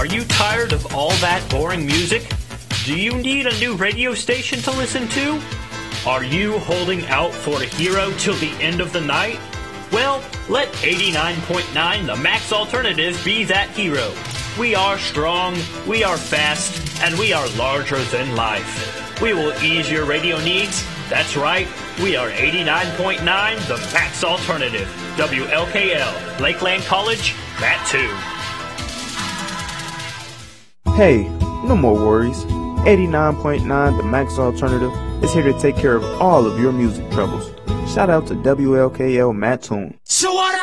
Are you tired of all that boring music? Do you need a new radio station to listen to? Are you holding out for a hero till the end of the night? Well, let 89.9 The Max Alternative be that hero. We are strong, we are fast, and we are larger than life. We will ease your radio needs. That's right, we are 89.9 The Max Alternative. WLKL, Lakeland College, Bat 2. Hey, no more worries. 89.9 The Max Alternative is here to take care of all of your music troubles. Shout out to WLKL Mattoon. So what